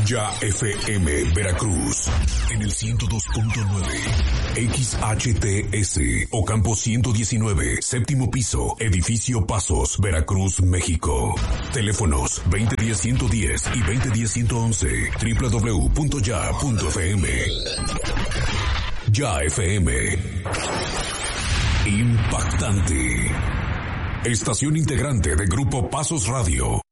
Ya FM Veracruz en el 102.9 XHTS Ocampo 119, séptimo piso, edificio Pasos, Veracruz, México. Teléfonos 2010-110 y 2010-111, www.ya.fm. Ya FM. Impactante. Estación integrante de Grupo Pasos Radio.